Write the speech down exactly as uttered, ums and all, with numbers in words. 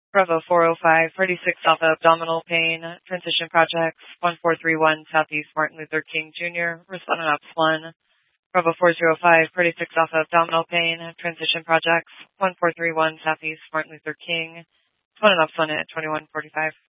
Bravo four oh five, thirty-six Alpha Abdominal Pain, Transition Projects, one four three one Southeast Martin Luther King Junior, Respondent Ops one. Bravo four oh five, thirty-six Alpha Abdominal Pain, Transition Projects, one four three one Southeast Martin Luther King, Respondent Ops one at twenty-one forty-five.